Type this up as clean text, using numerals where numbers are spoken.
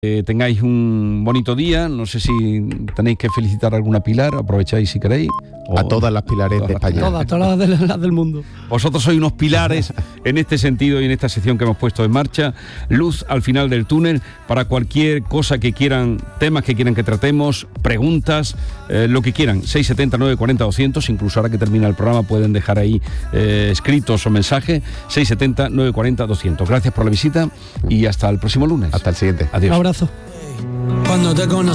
Tengáis un bonito día. No sé si tenéis que felicitar a alguna pilar, aprovecháis si queréis. A todas las pilares de España. Todas las del mundo. Vosotros sois unos pilares en este sentido y en esta sección que hemos puesto en marcha. Luz al final del túnel para cualquier cosa que quieran, temas que quieran que tratemos, preguntas, lo que quieran. 670 940 200, incluso ahora que termina el programa pueden dejar ahí escritos o mensajes. 670 940 200. Gracias por la visita y hasta el próximo lunes. Hasta el siguiente. Adiós. Un abrazo. Cuando te